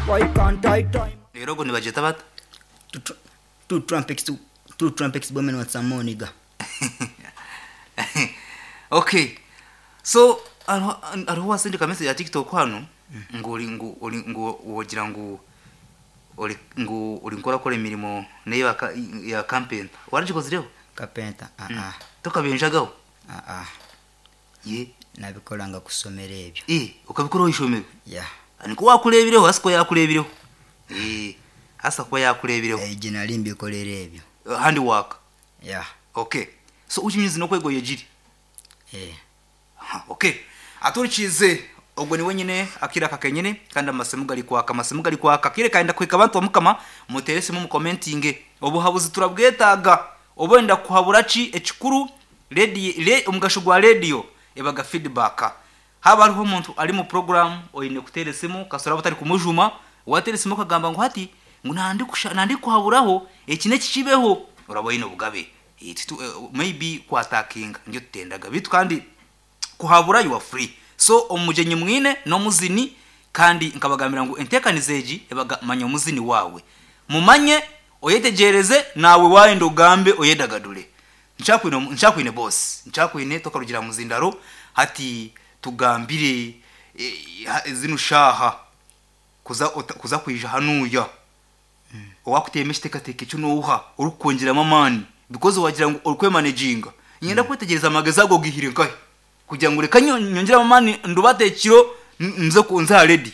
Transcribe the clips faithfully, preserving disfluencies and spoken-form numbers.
Why can't I time? Rero go nibajeta bat Two, two trumpets, two, two trumpets, women with some money, nigga. Okay, so ariho wasindika message ya TikTok hano ngo uri ngo uri ngo wogira ngo uri ngo uri nkora kore mirimo neyo ya campaign warajikozireho Kapenta ah ah tokabenjagaho ah ah ye nabikolanga kusomera ebyo eh ukabikora ishomero yeah aniko wakurebireho asiko yakurebireho eh asa ko yakurebireho eh jina limbi kolera ebyo handwork yeah okay so uchinyuzi no kwego yejiri eh okay aturichize ubwo ni wenyine akira kakenyene kandi amasemu gali kwaka amasemu gali kwaka kire kaenda kwika abantu bamukama muterese mu commenting obu habuzi turabwetaga obenda kuhaburachi ekikuru ready le umugashugwa radio ebaga feedback haba hariho umuntu ari mu program oyine kuteresemo kasora batari kumujuma wateresemo kagamba ngo hati ngo nandi kusha nandi kuhaburaho ekine kikibeho uraboyine ubugabe maybe kwa attacking ndio tutendaga bitu kandi kuhabura you are free so umujenyi mwine no muzini kandi nkabagamira ngo entekanizeji ebaga manya muzini wawe mumanye oyetegereze nawe waendo gambe oyedagadule nchakwine nchakwine boss nchakwine tokarugira muzindaro hati tugambire e, zinu shaha kuza kuza kwija hanuya mm. Owakutemeshiteka teke cyo uha urukongera mamani because wagira ngo urukwe managinga nyenda mm. Kwetegereza magazago gihire nkahe kugira ngo reka nyongera mamani ndubate kiro nze kunza radio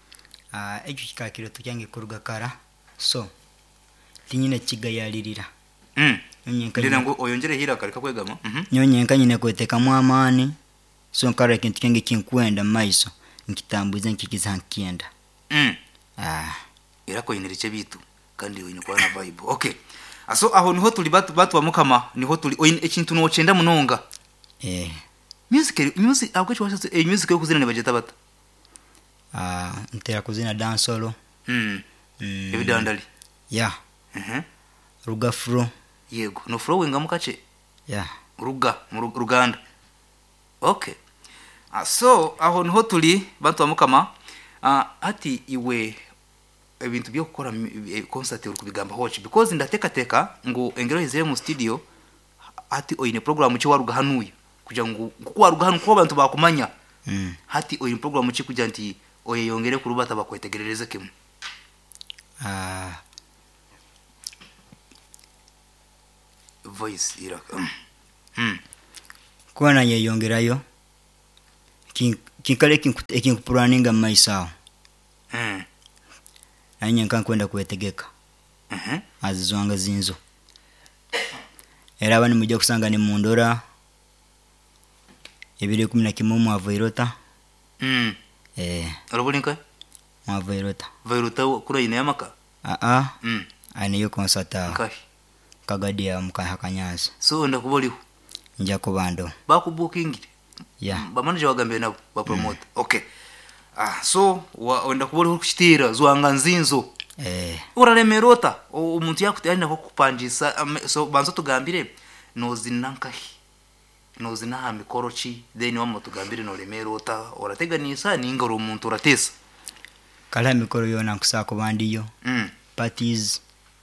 ah ejo kikakiro tujyange kuruga kara so tinyine kigayalirira mm ndira ngo oyongere hira karika kwegama mhm nyonyenka nyine kweteka mu amani so nkara kintu kenge kinkwenda maiso nkitambuza nkikiza nkienda mm ah irako yinirice bitu kandi oyine kwa na vibe okay aso aho niho tuli batu batu bamukama niho tuli oyine ekintu no cenda munonga eh music music abwo cyose eh music yo kuzina nebajeta bata ah ntera kuzina dance solo mm mm ebidandali yeah mhm ruga fro yego no fro wenga mukache yeah ruga mu Ruganda okay aso aho niho tuli bantu bamukama ah ati iwe ebintu byo gukora concert uri kubigamba hoche because ndateka teka ngo engero izere mu studio ati oyine program cyo waruga hanuye kuja ngo kuko waruga hanu ko abantu bakumanya mm hati oyine program cyo kuja nti oye yongere kurubata bakwetegerereze kimwe ah voice ira mm kwana ye yongerayo kin kinkale kin planninga maisao mm anye nkankwenda kwetegeka mhm azizwanga zinzo era bani mujya kusanga ni mundora ebire kumi na kimwe mu avairota mm eh robulinka mu avairota vairota kura ine yamaka a a mm ani yo konsata kai kagadia mukaha kanyaza so ndakuboliho njya kubando bakubukingire yeah bamanije wagambe nabo ba promote mm. Okay ah so wenda kuboliho kushitira zwanga nzinzo eh uraremerota umuntu yakute ari nako kupanjisa so banzo tugambire nozi nankahi nozi na mikorochi then wamo tugambire no remerota orateganisa ningaro umuntu uratesa kala mikoro yona kusako bandiyo mm parties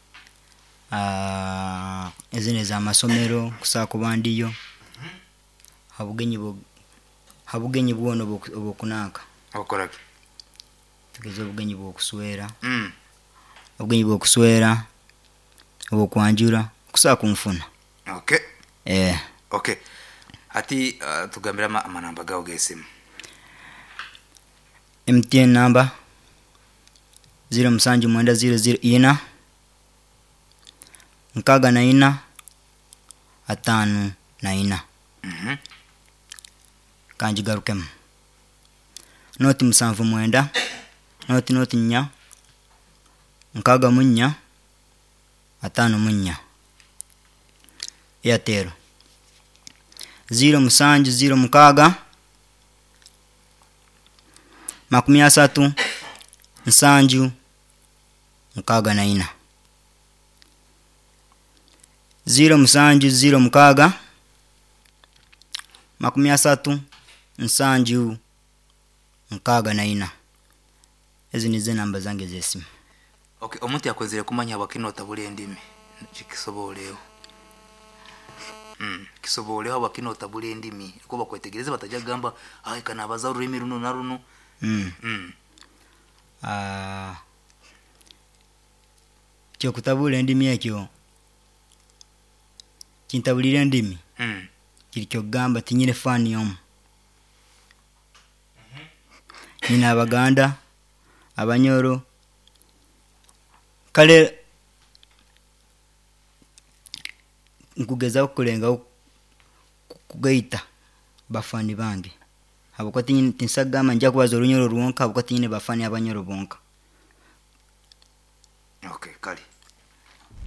ah ezine za masomero kusako bandiyo mm-hmm. Habugenyi bo habugenyi bwono bokunaka akorake tugezo bugenyi bo kuswera mm ubugenyi bwo kuswera bwo kwanjura kusaka umfuna okay eh okay ati uh, tugambira ama amanamba gawo gesimu M T N number zero msanju mwenda zero zero ina nkaga na ina atanu na ina mhm kanji garukem noti msanvu mwenda noti noti nya nkaga munya atanu munya Airtel zero msanju zero mkaga makumi asatu nsanju mkaga na ina zero msanju zero mkaga makumi asatu nsanju mkaga na ina Ezi nize namba zange zesimu. Okay, omuntu yakozere kumanya abakinota buli endimi kikisoboleho. Mm, kisoboleho abakinota buli endimi ko bakwetegereza batajya gamba ayi kana abaza ururimi runo na runo. Mm. Mm. Ah. Kyo kutabula endimi ekyo. Kintabulira endimi. Mm. Kirikyo gamba tinyine fani yomu. Nina Abaganda, Abanyoro. Kale nkugeza okulenga kugaita bafani bange. Habwo tinyine tinsagama njya kubaza Olunyoro rwonka, habwo tinyine bafani Abanyoro bonka. Okay, kali.